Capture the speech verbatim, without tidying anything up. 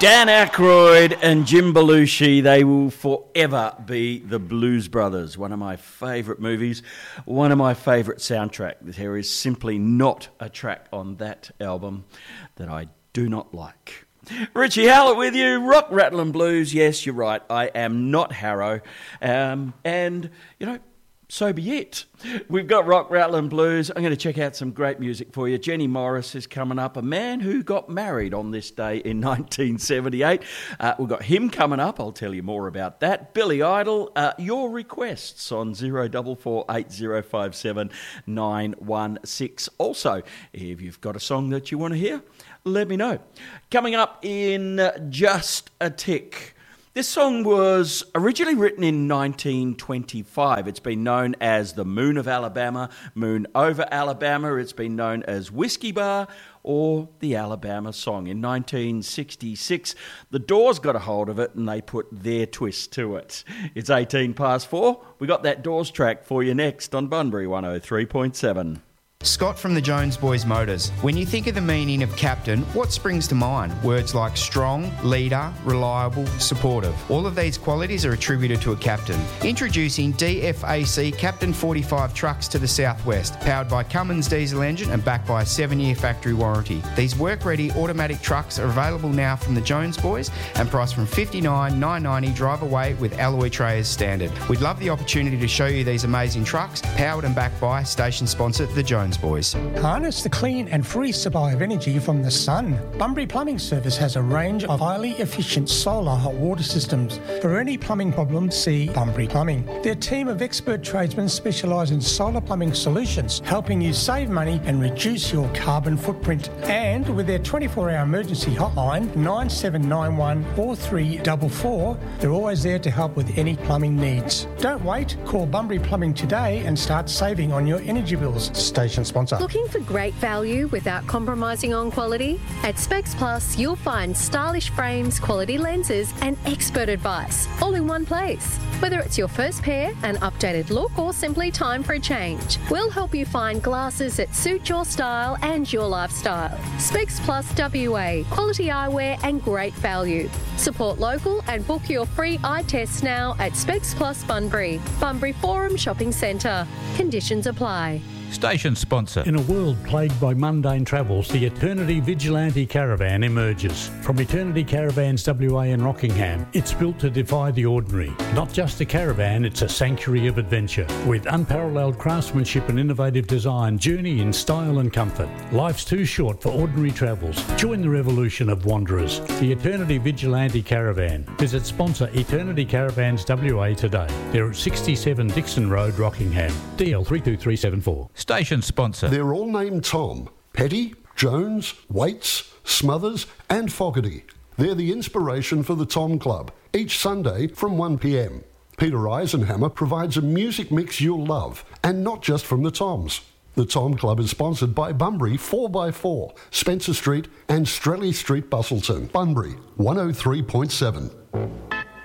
Dan Aykroyd and Jim Belushi, they will forever be the Blues Brothers. One of my favourite movies, one of my favourite soundtracks. There is simply not a track on that album that I do not like. Richie Hallett with you, Rock, Rattle and Blues. Yes, you're right, I am not Harrow. Um, and, you know, so be it. We've got Rock, Rattle and Blues. I'm going to check out some great music for you. Jenny Morris is coming up, a man who got married on this day in nineteen seventy-eight. Uh, we've got him coming up. I'll tell you more about that. Billy Idol, uh, your requests on zero four four eight zero five seven nine one six. Also, if you've got a song that you want to hear, let me know. Coming up in just a tick. This song was originally written in nineteen twenty-five. It's been known as The Moon of Alabama, Moon Over Alabama. It's been known as Whiskey Bar or The Alabama Song. In nineteen sixty-six, the Doors got a hold of it and they put their twist to it. It's eighteen past four. We got that Doors track for you next on Bunbury one oh three point seven. Scott from the Jones Boys Motors. When you think of the meaning of captain, what springs to mind? Words like strong, leader, reliable, supportive. All of these qualities are attributed to a captain. Introducing D F A C Captain forty-five trucks to the southwest, powered by Cummins diesel engine and backed by a seven-year factory warranty. These work-ready automatic trucks are available now from the Jones Boys and priced from fifty-nine thousand nine hundred ninety dollars drive away with alloy tray as standard. We'd love the opportunity to show you these amazing trucks, powered and backed by station sponsor the Jones Boys. Harness the clean and free supply of energy from the sun. Bunbury Plumbing Service has a range of highly efficient solar hot water systems. For any plumbing problem, see Bunbury Plumbing. Their team of expert tradesmen specialise in solar plumbing solutions, helping you save money and reduce your carbon footprint. And with their twenty-four hour emergency hotline, nine seven nine one four three four four, they're always there to help with any plumbing needs. Don't wait, call Bunbury Plumbing today and start saving on your energy bills. Station sponsor. Looking for great value without compromising on quality? At Specs Plus, you'll find stylish frames, quality lenses and expert advice all in one place. Whether it's your first pair, an updated look or simply time for a change, we'll help you find glasses that suit your style and your lifestyle. Specs Plus W A, quality eyewear and great value. Support local and book your free eye test now at Specs Plus Bunbury, Bunbury Forum Shopping Centre. Conditions apply. Station sponsor. In a world plagued by mundane travels, the Eternity Vigilante Caravan emerges. From Eternity Caravans W A in Rockingham, it's built to defy the ordinary. Not just a caravan, it's a sanctuary of adventure. With unparalleled craftsmanship and innovative design, journey in style and comfort. Life's too short for ordinary travels. Join the revolution of wanderers. The Eternity Vigilante Caravan. Visit sponsor Eternity Caravans W A today. They're at sixty-seven Dixon Road, Rockingham. D L three two three seven four. Station sponsor. They're all named Tom. Petty, Jones, Waits, Smothers and Fogarty. They're the inspiration for the Tom Club, each Sunday from one p m. Peter Eisenhammer provides a music mix you'll love, and not just from the Toms. The Tom Club is sponsored by Bunbury four by four, Spencer Street and Strelley Street, Bustleton. Bunbury one oh three point seven.